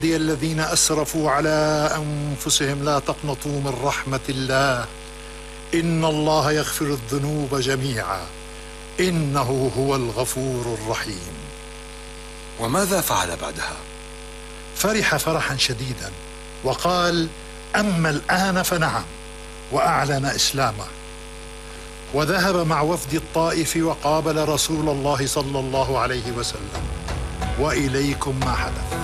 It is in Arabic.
الذين أسرفوا على أنفسهم لا تقنطوا من رحمة الله إن الله يغفر الذنوب جميعا إنه هو الغفور الرحيم. وماذا فعل بعدها؟ فرح فرحا شديدا وقال: أما الآن فنعم، وأعلن إسلامه، وذهب مع وفد الطائف وقابل رسول الله صلى الله عليه وسلم. وإليكم ما حدث.